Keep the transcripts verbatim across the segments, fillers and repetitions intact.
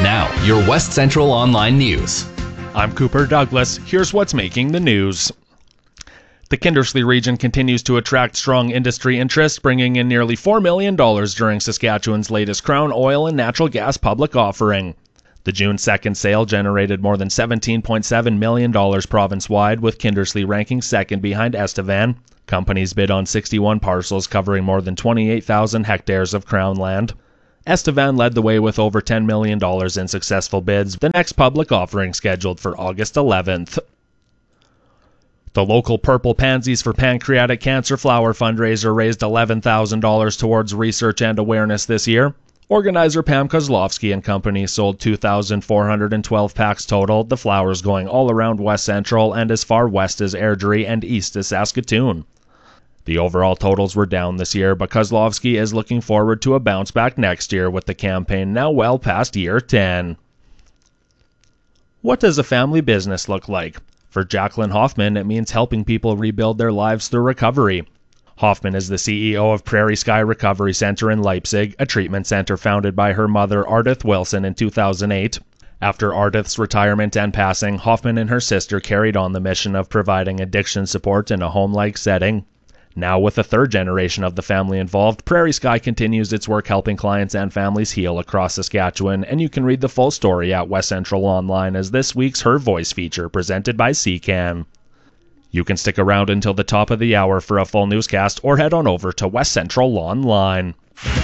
Now, your West Central Online News. I'm Cooper Douglas. Here's what's making the news. The Kindersley region continues to attract strong industry interest, bringing in nearly four million dollars during Saskatchewan's latest Crown oil and natural gas public offering. The June second sale generated more than seventeen point seven million dollars province-wide, with Kindersley ranking second behind Estevan. Companies bid on sixty-one parcels covering more than twenty-eight thousand hectares of Crown land. Estevan led the way with over ten million dollars in successful bids, the next public offering scheduled for August eleventh. The local Purple Pansies for Pancreatic Cancer Flower fundraiser raised eleven thousand dollars towards research and awareness this year. Organizer Pam Kozlowski and Company sold two thousand four hundred twelve packs total, the flowers going all around West Central and as far west as Airdrie and east as Saskatoon. The overall totals were down this year, but Kozlowski is looking forward to a bounce back next year with the campaign now well past year ten. What does a family business look like? For Jacqueline Hoffman, it means helping people rebuild their lives through recovery. Hoffman is the C E O of Prairie Sky Recovery Center in Leipzig, a treatment center founded by her mother Ardith Wilson in two thousand eight. After Ardith's retirement and passing, Hoffman and her sister carried on the mission of providing addiction support in a home-like setting. Now with the third generation of the family involved, Prairie Sky continues its work helping clients and families heal across Saskatchewan, and you can read the full story at West Central Online as this week's Her Voice feature presented by C C A N. You can stick around until the top of the hour for a full newscast or head on over to West Central Online.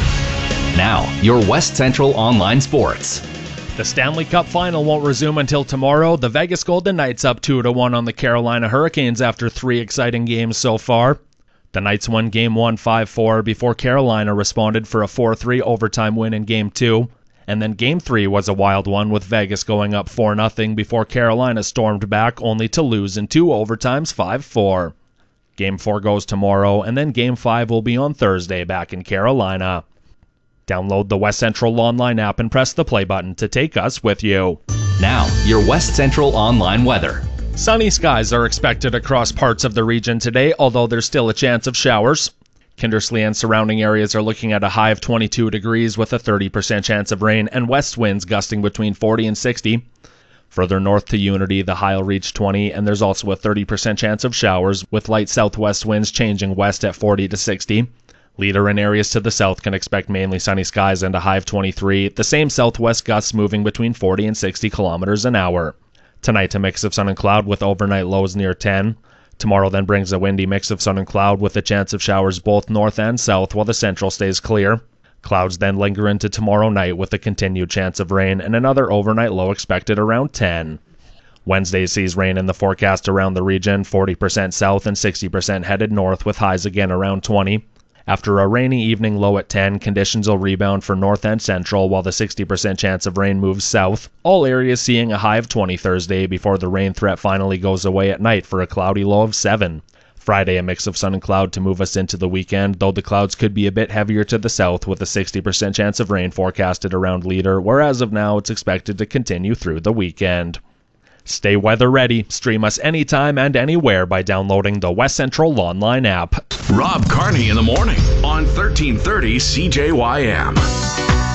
Now, your West Central Online Sports. The Stanley Cup Final won't resume until tomorrow. The Vegas Golden Knights up two to one on the Carolina Hurricanes after three exciting games so far. The Knights won Game one five four before Carolina responded for a four three overtime win in Game two. And then Game three was a wild one with Vegas going up four nothing before Carolina stormed back only to lose in two overtimes five four. Game four goes tomorrow, and then Game five will be on Thursday back in Carolina. Download the West Central Online app and press the play button to take us with you. Now, your West Central Online weather. Sunny skies are expected across parts of the region today, although there's still a chance of showers. Kindersley and surrounding areas are looking at a high of twenty-two degrees with a thirty percent chance of rain and west winds gusting between forty and sixty. Further north to Unity, the high will reach twenty, and there's also a thirty percent chance of showers, with light southwest winds changing west at forty to sixty. Leader and areas to the south can expect mainly sunny skies and a high of twenty-three, the same southwest gusts moving between forty and sixty kilometers an hour. Tonight, a mix of sun and cloud with overnight lows near ten. Tomorrow then brings a windy mix of sun and cloud with a chance of showers both north and south while the central stays clear. Clouds then linger into tomorrow night with a continued chance of rain and another overnight low expected around ten. Wednesday sees rain in the forecast around the region, forty percent south and sixty percent headed north with highs again around twenty. After a rainy evening low at ten, conditions will rebound for north and central while the sixty percent chance of rain moves south. All areas seeing a high of twenty Thursday before the rain threat finally goes away at night for a cloudy low of seven. Friday, a mix of sun and cloud to move us into the weekend, though the clouds could be a bit heavier to the south with a sixty percent chance of rain forecasted around Leader, where as of now it's expected to continue through the weekend. Stay weather ready. Stream us anytime and anywhere by downloading the West Central Online app. Rob Carney in the morning on thirteen thirty C J Y M.